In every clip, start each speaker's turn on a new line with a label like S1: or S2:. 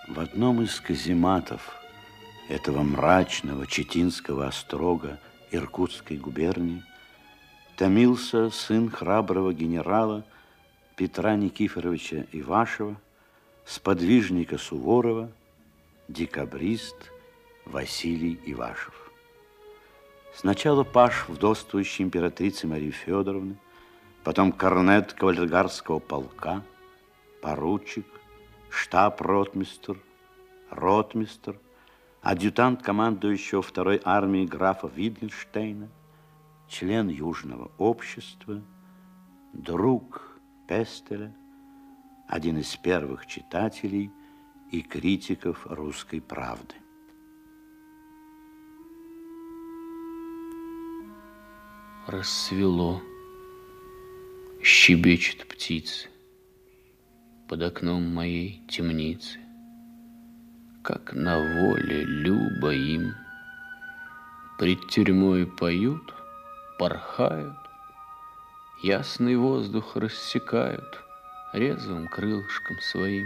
S1: В одном из казематов этого мрачного Читинского острога Иркутской губернии томился сын храброго генерала Петра Никифоровича Ивашева, сподвижника Суворова, декабрист Василий Ивашев. Сначала паж вдовствующей императрицы Марии Федоровны, потом корнет кавалергарского полка, поручик, штаб-ротмистр, ротмистр, адъютант командующего второй армией графа Витгенштейна, член Южного общества, друг Пестеля, один из первых читателей и критиков «Русской правды».
S2: Рассвело, щебечут птицы под окном моей темницы. Как на воле любо им, пред тюрьмой поют, порхают, ясный воздух рассекают резвым крылышком своим.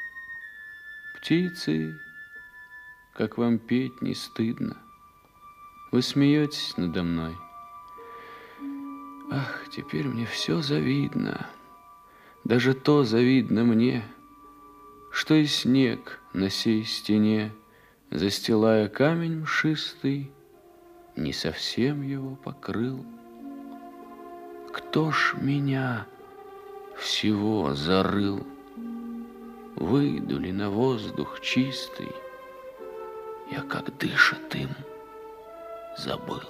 S2: Птицы, как вам петь не стыдно, вы смеетесь надо мной. Ах, теперь мне все завидно, даже то завидно мне, что и снег на сей стене, застилая камень мшистый, не совсем его покрыл. Кто ж меня всего зарыл? Выйду ли на воздух чистый, я как дышит им забыл.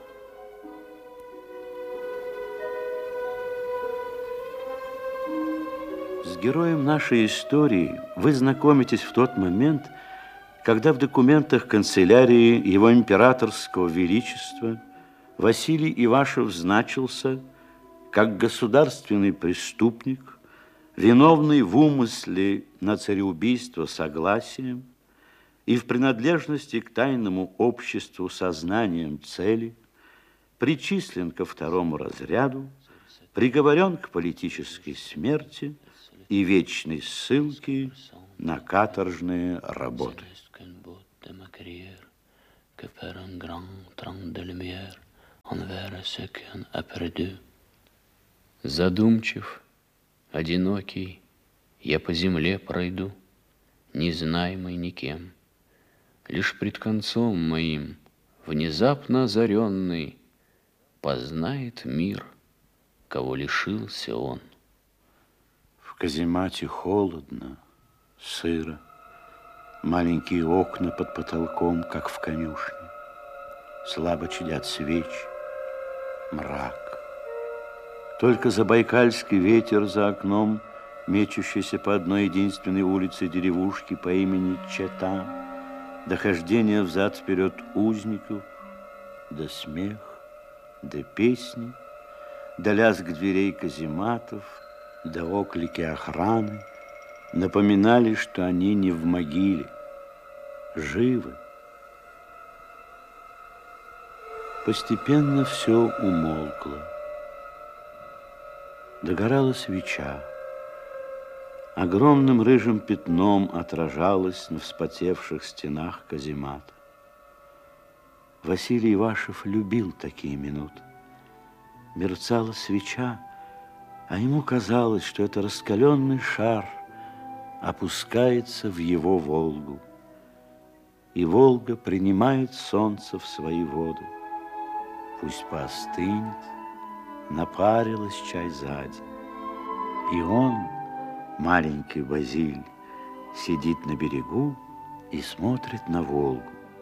S1: С героем нашей истории вы знакомитесь в тот момент, когда в документах канцелярии его императорского величества Василий Ивашев значился как государственный преступник, виновный в умысле на цареубийство согласием и в принадлежности к тайному обществу сознанием цели, причислен ко второму разряду, приговорен к политической смерти и вечной ссылке на каторжные работы.
S2: Задумчив, одинокий, я по земле пройду, незнаемый никем. Лишь пред концом моим, внезапно озаренный, познает мир, кого лишился он.
S1: В каземате холодно, сыро, маленькие окна под потолком, как в конюшне. Слабо чадят свечи, мрак. Только забайкальский ветер за окном, мечущийся по одной единственной улице деревушки по имени Чета, дохождение взад-вперед узников, да смех, да песни, да лязг дверей казематов, да оклики охраны напоминали, что они не в могиле, живы. Постепенно все умолкло. Догорала свеча. Огромным рыжим пятном отражалась на вспотевших стенах каземата. Василий Ивашев любил такие минуты. Мерцала свеча, а ему казалось, что это раскаленный шар опускается в его Волгу. И Волга принимает солнце в свои воды. Пусть поостынет, напарилась чай за день. И он, маленький Базиль, сидит на берегу и смотрит на Волгу.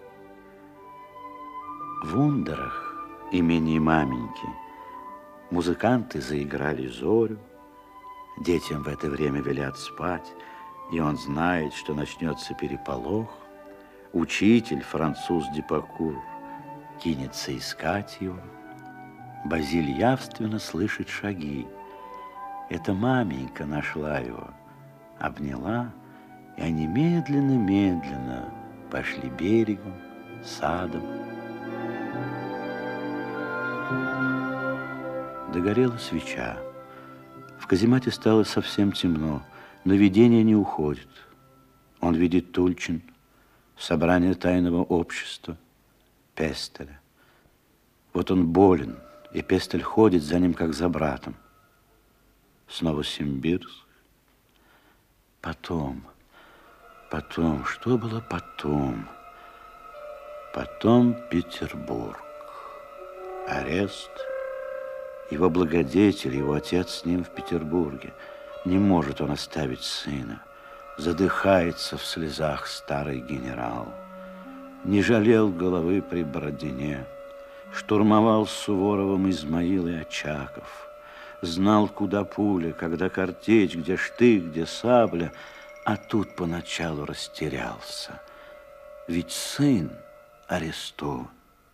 S1: В Ундарах, имении маменьки, музыканты заиграли зорю. Детям в это время велят спать, и он знает, что начнется переполох. Учитель, француз Депакур, кинется искать его. Базиль явственно слышит шаги. Это маменька нашла его, обняла, и они медленно-медленно пошли берегом, садом. Догорела свеча. В каземате стало совсем темно, но видение не уходит. Он видит Тульчин, собрание тайного общества, Пестеля. Вот он болен, и Пестель ходит за ним, как за братом. Снова Симбирск. Потом, что было потом? Потом Петербург. Арест. Его благодетель, его отец с ним в Петербурге. Не может он оставить сына. Задыхается в слезах старый генерал. Не жалел головы при Бородине. Штурмовал с Суворовым Измаил и Очаков. Знал, куда пуля, когда картечь, где штык, где сабля. А тут поначалу растерялся. Ведь сын арестован.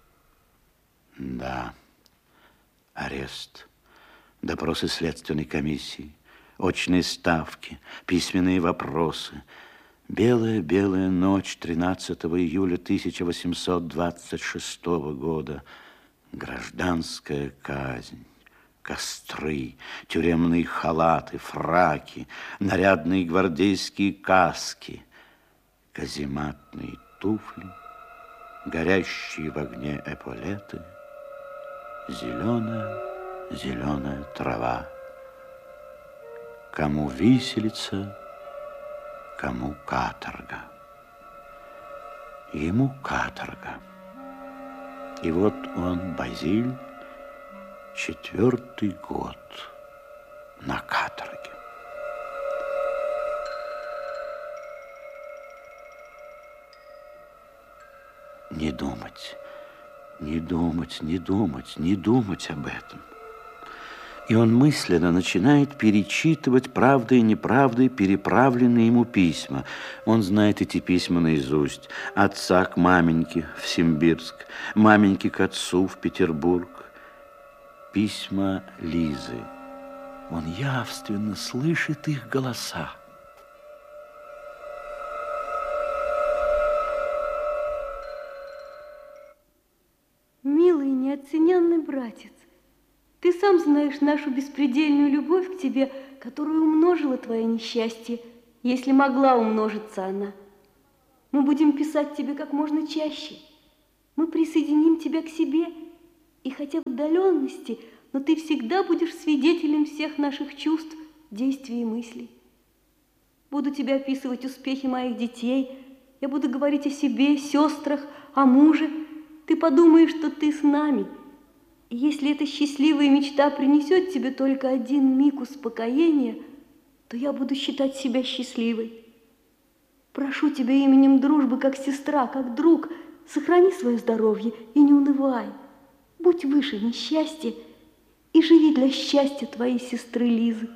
S1: Да, арест, допросы следственной комиссии, очные ставки, письменные вопросы. Белая ночь 13 июля 1826 года. Гражданская казнь, костры, тюремные халаты, фраки, нарядные гвардейские каски, казематные туфли, горящие в огне эполеты, зеленая трава. Кому виселица, кому каторга. Ему каторга. И вот он, Базиль, 4-й год на каторге. Не думать об этом. И он мысленно начинает перечитывать правдой и неправдой переправленные ему письма. Он знает эти письма наизусть. Отца к маменьке в Симбирск, маменьке к отцу в Петербург. Письма Лизы. Он явственно слышит их голоса.
S3: Милый, неоцененный братец, ты сам знаешь нашу беспредельную любовь к тебе, которую умножила твое несчастье, если могла умножиться она. Мы будем писать тебе как можно чаще. Мы присоединим тебя к себе, и хотя в удаленности, но ты всегда будешь свидетелем всех наших чувств, действий и мыслей. Буду тебе описывать успехи моих детей, я буду говорить о себе, сестрах, о муже. Ты подумаешь, что ты с нами. И если эта счастливая мечта принесет тебе только один миг успокоения, то я буду считать себя счастливой. Прошу тебя именем дружбы, как сестра, как друг, сохрани свое здоровье и не унывай. Будь выше несчастья и живи для счастья твоей сестры Лизы.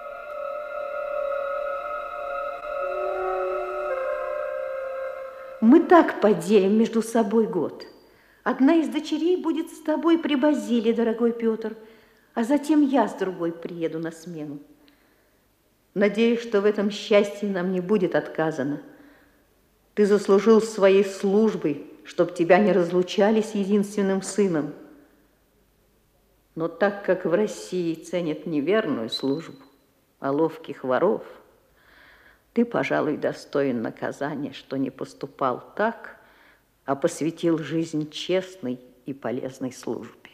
S4: Мы так поделим между собой год. Одна из дочерей будет с тобой при Базиле, дорогой Петр, а затем я с другой приеду на смену. Надеюсь, что в этом счастье нам не будет отказано. Ты заслужил своей службой, чтоб тебя не разлучали с единственным сыном. Но так как в России ценят не верную службу, а ловких воров, ты, пожалуй, достоин наказания, что не поступал так, а посвятил жизнь честной и полезной службе.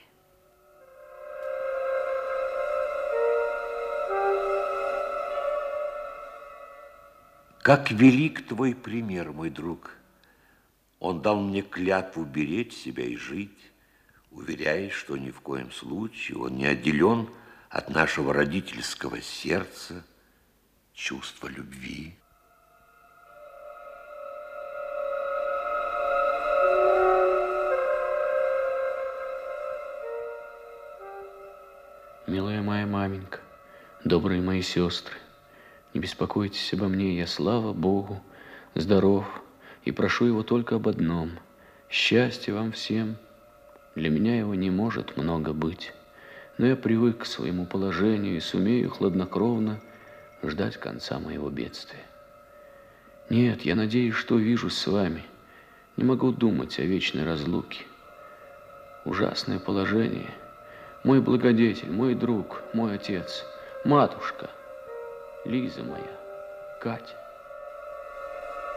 S5: Как велик твой пример, мой друг. Он дал мне клятву беречь себя и жить, уверяя, что ни в коем случае он не отделен от нашего родительского сердца, чувства любви.
S2: Милая моя маменька, добрые мои сестры, не беспокойтесь обо мне, я, слава Богу, здоров, и прошу его только об одном – счастья вам всем. Для меня его не может много быть, но я привык к своему положению и сумею хладнокровно ждать конца моего бедствия. Нет, я надеюсь, что увижусь с вами, не могу думать о вечной разлуке. Ужасное положение. Мой благодетель, мой друг, мой отец, матушка, Лиза моя, Катя.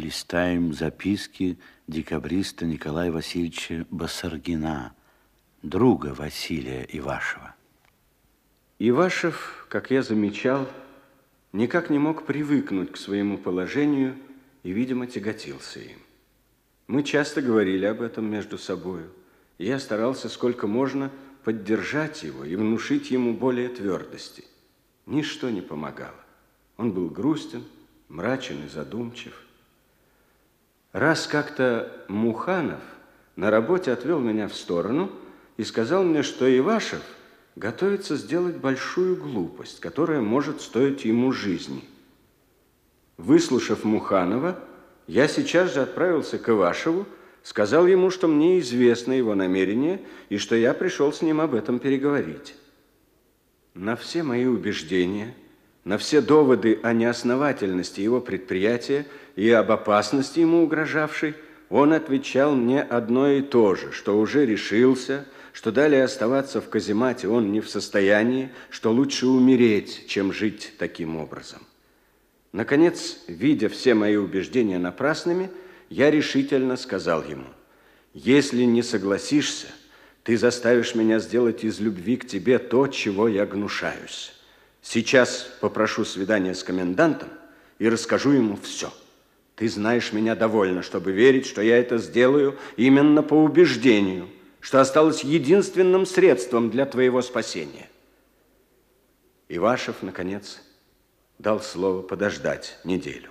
S1: листаем записки декабриста Николая Васильевича Басаргина, друга Василия Ивашева.
S6: Ивашев, как я замечал, никак не мог привыкнуть к своему положению и, видимо, тяготился им. Мы часто говорили об этом между собою, и я старался сколько можно поддержать его и внушить ему более твердости. Ничто не помогало. Он был грустен, мрачен и задумчив. Раз как-то Муханов на работе отвел меня в сторону и сказал мне, что Ивашев готовится сделать большую глупость, которая может стоить ему жизни. Выслушав Муханова, я сейчас же отправился к Ивашеву, сказал ему, что мне известно его намерение и что я пришел с ним об этом переговорить. На все мои убеждения, на все доводы о неосновательности его предприятия и об опасности ему угрожавшей, он отвечал мне одно и то же, что уже решился, что далее оставаться в каземате он не в состоянии, что лучше умереть, чем жить таким образом. Наконец, видя все мои убеждения напрасными, я решительно сказал ему: если не согласишься, ты заставишь меня сделать из любви к тебе то, чего я гнушаюсь. Сейчас попрошу свидания с комендантом и расскажу ему все. Ты знаешь меня довольно, чтобы верить, что я это сделаю именно по убеждению, что осталось единственным средством для твоего спасения. Ивашев, наконец, дал слово подождать неделю.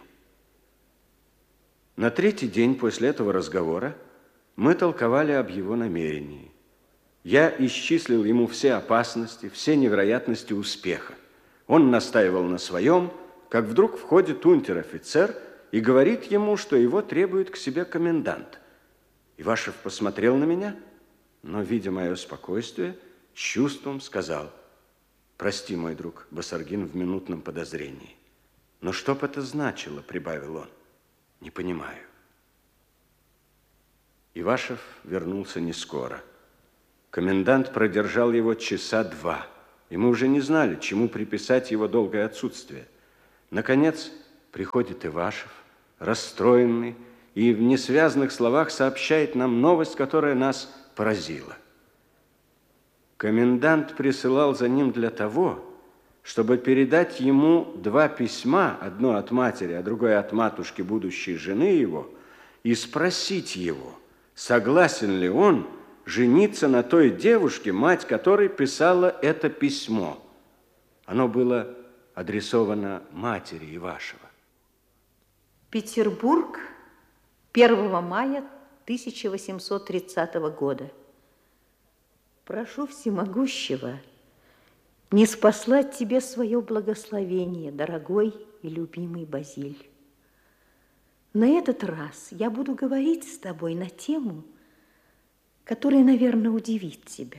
S6: На третий день после этого разговора мы толковали об его намерении. Я исчислил ему все опасности, все невероятности успеха. Он настаивал на своем, как вдруг входит унтер-офицер и говорит ему, что его требует к себе комендант. Ивашев посмотрел на меня, но, видя мое спокойствие, с чувством сказал: прости, мой друг Басаргин, в минутном подозрении. Но что бы это значило, прибавил он, не понимаю. Ивашев вернулся не скоро. Комендант продержал его часа 2, и мы уже не знали, чему приписать его долгое отсутствие. Наконец приходит Ивашев, расстроенный, и в несвязных словах сообщает нам новость, которая нас поразила. Комендант присылал за ним для того, чтобы передать ему 2 письма, одно от матери, а другое от матушки будущей жены его, и спросить его, согласен ли он жениться на той девушке, мать которой писала это письмо. Оно было адресовано матери Ивашева.
S4: Петербург, 1 мая 1830 года. Прошу всемогущего ниспослать тебе свое благословение, дорогой и любимый Базиль. На этот раз я буду говорить с тобой на тему, которая, наверное, удивит тебя.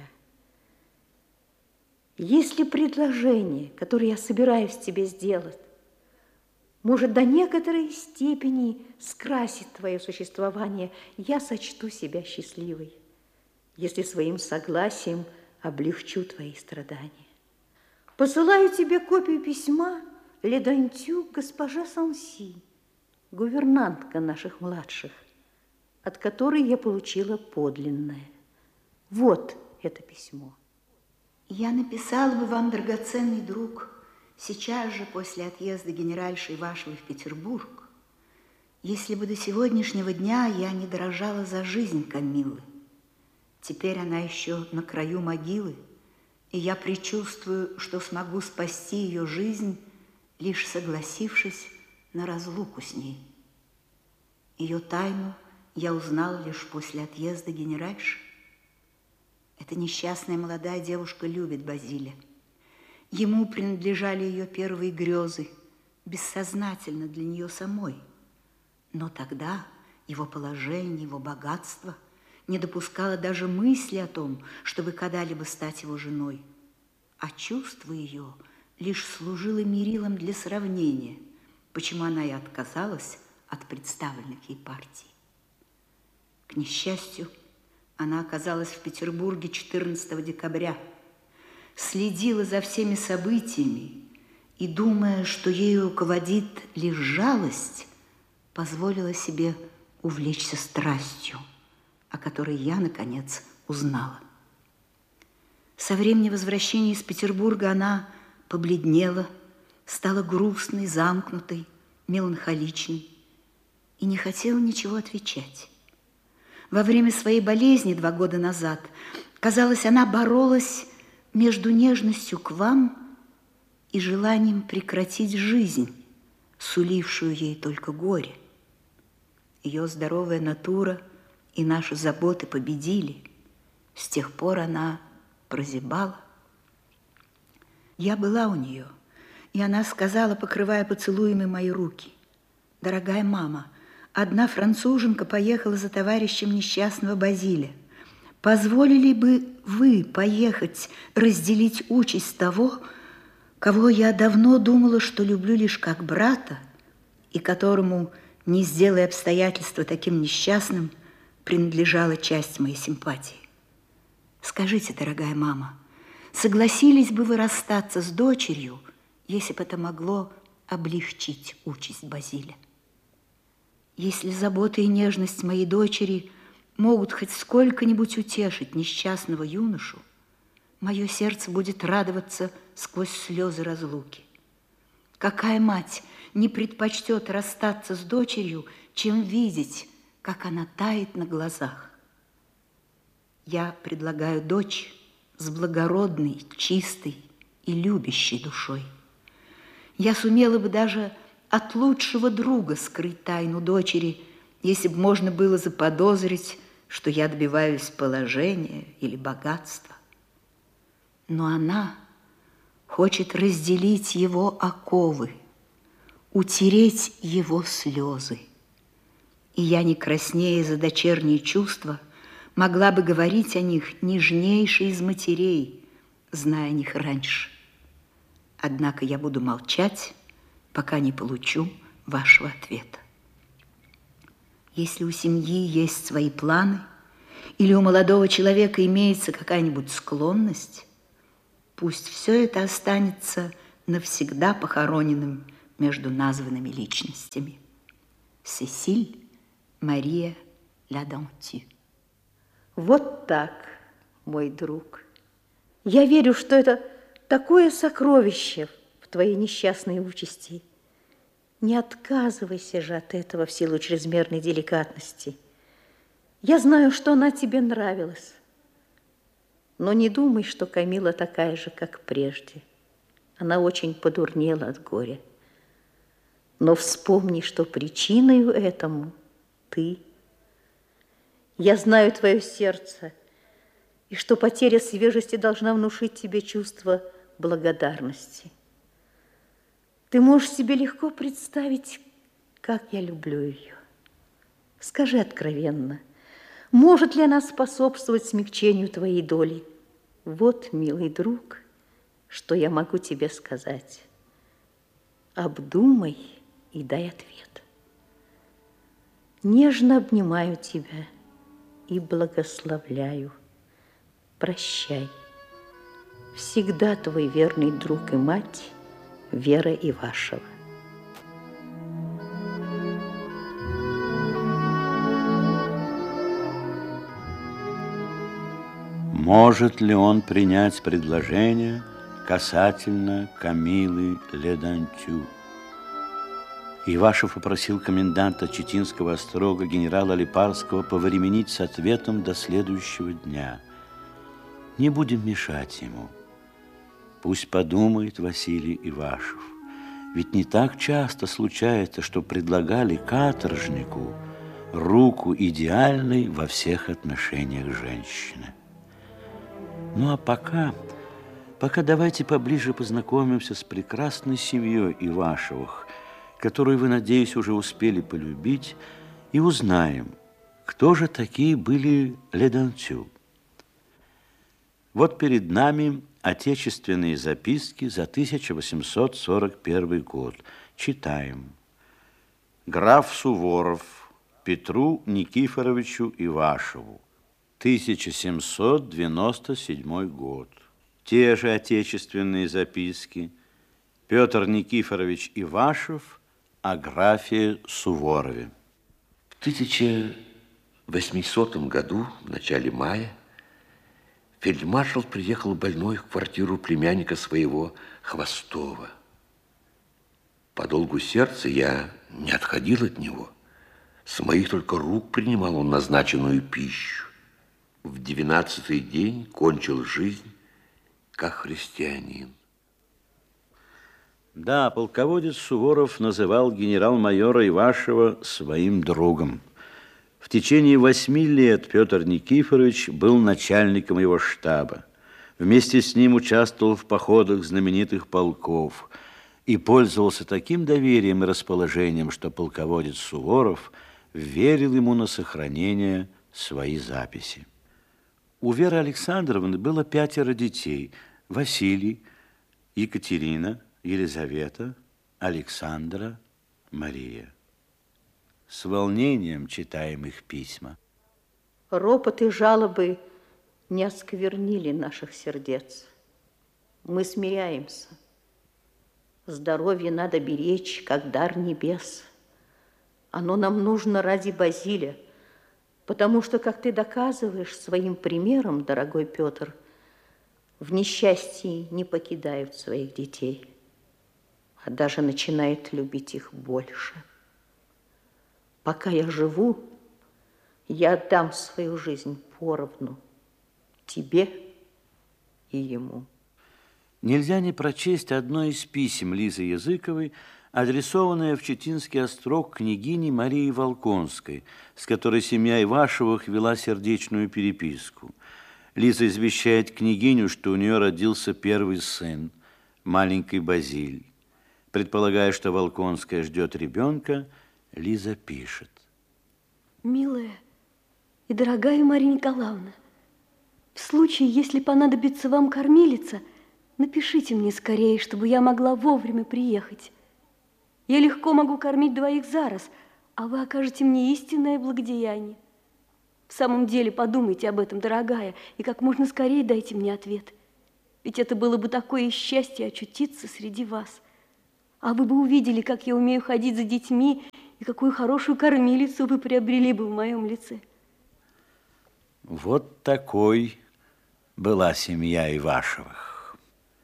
S4: Если предложение, которое я собираюсь тебе сделать, может до некоторой степени скрасить твое существование, я сочту себя счастливой, если своим согласием облегчу твои страдания. Посылаю тебе копию письма Ледантю госпоже Санси, гувернантка наших младших, от которой я получила подлинное. Вот это письмо.
S7: Я написала бы вам, драгоценный друг, сейчас же после отъезда генеральши Ивашевой в Петербург, если бы до сегодняшнего дня я не дорожала за жизнь Камиллы. Теперь она еще на краю могилы, и я предчувствую, что смогу спасти ее жизнь, лишь согласившись на разлуку с ней. Ее тайну я узнала лишь после отъезда генеральши. Эта несчастная молодая девушка любит Базиля. Ему принадлежали ее первые грезы, бессознательно для нее самой. Но тогда его положение, его богатство не допускало даже мысли о том, чтобы когда-либо стать его женой. А чувство ее лишь служило мерилом для сравнения, почему она и отказалась от представленных ей партий. К несчастью, она оказалась в Петербурге 14 декабря, следила за всеми событиями и, думая, что ею руководит лишь жалость, позволила себе увлечься страстью, о которой я, наконец, узнала. Со времени возвращения из Петербурга она побледнела, стала грустной, замкнутой, меланхоличной и не хотела ничего отвечать. Во время своей болезни 2 года назад, казалось, она боролась между нежностью к вам и желанием прекратить жизнь, сулившую ей только горе. Ее здоровая натура и наши заботы победили. С тех пор она прозябала. Я была у нее, и она сказала, покрывая поцелуями мои руки: «Дорогая мама, одна француженка поехала за товарищем несчастного Базиля. Позволили бы вы поехать разделить участь того, кого я давно думала, что люблю лишь как брата, и которому, не сделая обстоятельства таким несчастным, принадлежала часть моей симпатии? Скажите, дорогая мама, согласились бы вы расстаться с дочерью, если бы это могло облегчить участь Базиля? Если забота и нежность моей дочери могут хоть сколько-нибудь утешить несчастного юношу, мое сердце будет радоваться сквозь слезы разлуки. Какая мать не предпочтет расстаться с дочерью, чем видеть, как она тает на глазах? Я предлагаю дочь с благородной, чистой и любящей душой. Я сумела бы даже от лучшего друга скрыть тайну дочери, если бы можно было заподозрить, что я добиваюсь положения или богатства. Но она хочет разделить его оковы, утереть его слезы. И я, не краснея за дочерние чувства, могла бы говорить о них нежнейшей из матерей, зная о них раньше. Однако я буду молчать, пока не получу вашего ответа. Если у семьи есть свои планы, или у молодого человека имеется какая-нибудь склонность, пусть все это останется навсегда похороненным между названными личностями. Сесиль Мария Ладантью.
S4: Вот так, мой друг. Я верю, что это такое сокровище в твоей несчастной участи. Не отказывайся же от этого в силу чрезмерной деликатности. Я знаю, что она тебе нравилась. Но не думай, что Камила такая же, как прежде. Она очень подурнела от горя. Но вспомни, что причиной этому ты. Я знаю твое сердце, и что потеря свежести должна внушить тебе чувство благодарности. Ты можешь себе легко представить, как я люблю ее. Скажи откровенно, может ли она способствовать смягчению твоей доли? Вот, милый друг, что я могу тебе сказать. Обдумай и дай ответ. Нежно обнимаю тебя и благословляю. Прощай. Всегда твой верный друг и мать Вера Ивашева.
S1: Может ли он принять предложение касательно Камилы Ледантью? Ивашев попросил коменданта Читинского острога генерала Липарского повременить с ответом до следующего дня. Не будем мешать ему. Пусть подумает Василий Ивашев. Ведь не так часто случается, что предлагали каторжнику руку идеальной во всех отношениях женщины. Ну а пока давайте поближе познакомимся с прекрасной семьей Ивашевых, которую вы, надеюсь, уже успели полюбить, и узнаем, кто же такие были Ледантью. Вот перед нами отечественные записки за 1841 год. Читаем. Граф Суворов Петру Никифоровичу Ивашеву, 1797 год. Те же отечественные записки. Петр Никифорович Ивашев о графе Суворове.
S5: В 1800 году, в начале мая, фельдмаршал приехал больной в квартиру племянника своего Хвостова. По долгу сердца я не отходил от него. С моих только рук принимал он назначенную пищу. В 12-й день кончил жизнь как христианин.
S1: Да, полководец Суворов называл генерал-майора Ивашева своим другом. В течение 8 лет Петр Никифорович был начальником его штаба. Вместе с ним участвовал в походах знаменитых полков и пользовался таким доверием и расположением, что полководец Суворов верил ему на сохранение свои записи. У Веры Александровны было 5 детей: Василий, Екатерина, Елизавета, Александра, Мария. С волнением читаем их письма.
S4: Ропот и жалобы не осквернили наших сердец. Мы смиряемся. Здоровье надо беречь, как дар небес. Оно нам нужно ради Базиля, потому что, как ты доказываешь своим примером, дорогой Петр, в несчастье не покидают своих детей, а даже начинают любить их больше. Пока я живу, я отдам свою жизнь поровну тебе и ему.
S1: Нельзя не прочесть одно из писем Лизы Языковой, адресованное в Читинский Острог княгине Марии Волконской, с которой семья Ивашевых вела сердечную переписку. Лиза извещает княгиню, что у нее родился первый сын, маленький Базиль. Предполагая, что Волконская ждет ребенка, Лиза пишет.
S3: Милая и дорогая Мария Николаевна, в случае, если понадобится вам кормилица, напишите мне скорее, чтобы я могла вовремя приехать. Я легко могу кормить 2 за раз, а вы окажете мне истинное благодеяние. В самом деле подумайте об этом, дорогая, и как можно скорее дайте мне ответ. Ведь это было бы такое счастье очутиться среди вас. А вы бы увидели, как я умею ходить за детьми, и какую хорошую кормилицу вы приобрели бы в моем лице.
S1: Вот такой была семья Ивашевых.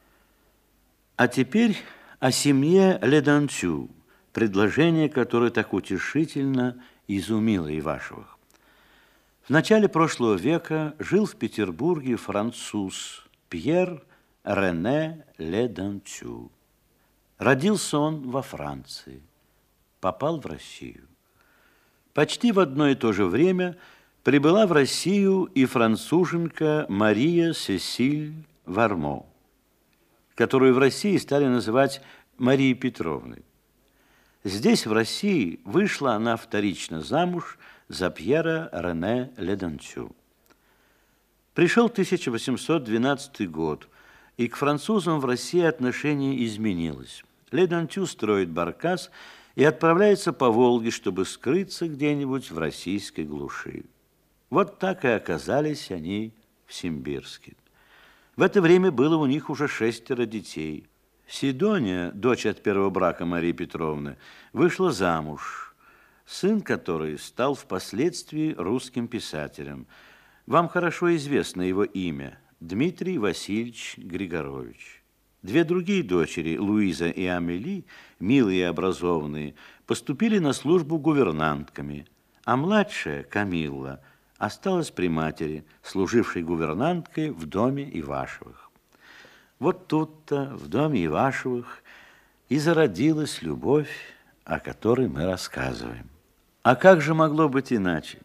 S1: А теперь о семье Ледантю, предложение, которое так утешительно изумило Ивашевых. В начале прошлого века жил в Петербурге француз Пьер Рене Ледантю. Родился он во Франции, попал в Россию. Почти в одно и то же время прибыла в Россию и француженка Мария Сесиль Вармо, которую в России стали называть Марией Петровной. Здесь, в России, вышла она вторично замуж за Пьера Рене Ледантю. Пришел 1812 год, и к французам в России отношение изменилось. Ледантю строит баркас и отправляется по Волге, чтобы скрыться где-нибудь в российской глуши. Вот так и оказались они в Симбирске. В это время было у них уже 6 детей. Сидония, дочь от первого брака Марии Петровны, вышла замуж, сын которой стал впоследствии русским писателем. Вам хорошо известно его имя – Дмитрий Васильевич Григорович. 2 другие дочери, Луиза и Амели, милые и образованные, поступили на службу гувернантками, а младшая, Камилла, осталась при матери, служившей гувернанткой в доме Ивашевых. Вот тут-то, в доме Ивашевых, и зародилась любовь, о которой мы рассказываем. А как же могло быть иначе?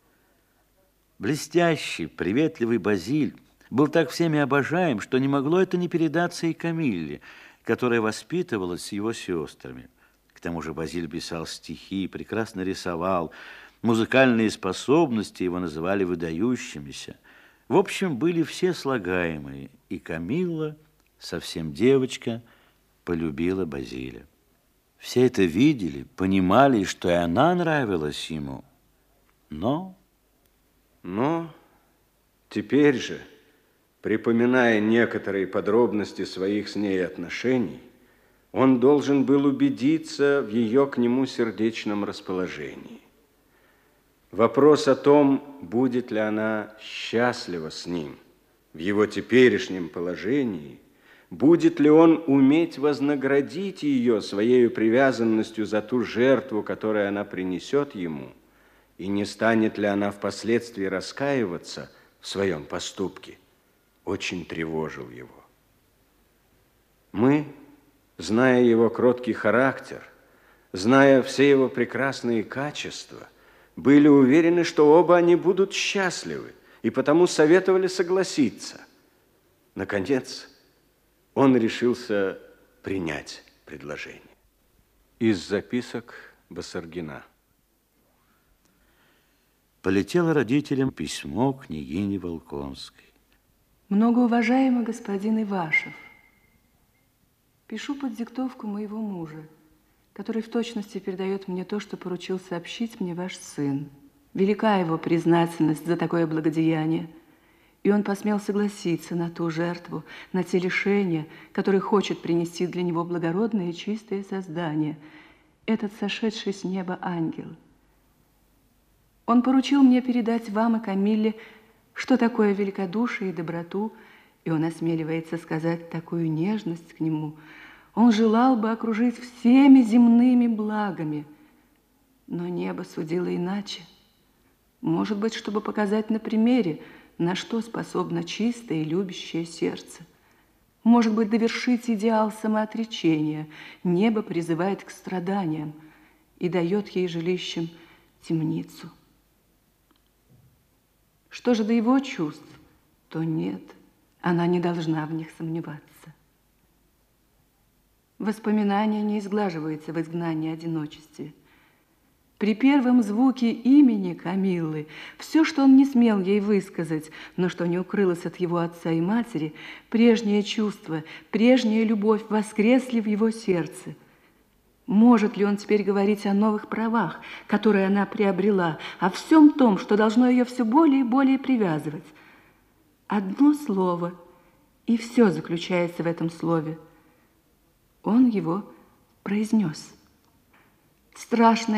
S1: Блестящий, приветливый Базиль был так всеми обожаем, что не могло это не передаться и Камилле, которая воспитывалась с его сестрами. К тому же Базиль писал стихи, прекрасно рисовал, музыкальные способности его называли выдающимися. В общем, были все слагаемые, и Камилла, совсем девочка, полюбила Базиля. Все это видели, понимали, что и она нравилась ему. Но
S6: теперь же, припоминая некоторые подробности своих с ней отношений, Он должен был убедиться в ее к нему сердечном расположении. Вопрос о том, будет ли она счастлива с ним в его теперешнем положении, будет ли он уметь вознаградить ее своей привязанностью за ту жертву, которую она принесет ему, и не станет ли она впоследствии раскаиваться в своем поступке, очень тревожил его. Мы, зная его кроткий характер, зная все его прекрасные качества, были уверены, что оба они будут счастливы, и потому советовали согласиться. Наконец, он решился принять предложение. Из записок Басаргина.
S1: Полетело родителям письмо княгини Волконской.
S8: Многоуважаемый господин Ивашев, пишу под диктовку моего мужа, который в точности передает мне то, что поручил сообщить мне ваш сын. Велика его признательность за такое благодеяние, и он посмел согласиться на ту жертву, на те лишения, которые хочет принести для него благородное и чистое создание, этот сошедший с неба ангел. Он поручил мне передать вам и Камилле, что такое великодушие и доброту, и он осмеливается сказать такую нежность к нему. Он желал бы окружить всеми земными благами, но небо судило иначе. Может быть, чтобы показать на примере, на что способно чистое и любящее сердце. Может быть, довершить идеал самоотречения. Небо призывает к страданиям и дает ей жилищем темницу. Что же до его чувств, то нет, она не должна в них сомневаться. Воспоминание не изглаживается в изгнании и одиночестве. При первом звуке имени Камиллы все, что он не смел ей высказать, но что не укрылось от его отца и матери, прежнее чувство, прежняя любовь воскресли в его сердце. Может ли он теперь говорить о новых правах, которые она приобрела, о всем том, что должно ее все более и более привязывать? Одно слово, и все заключается в этом слове. Он его произнес. Страшное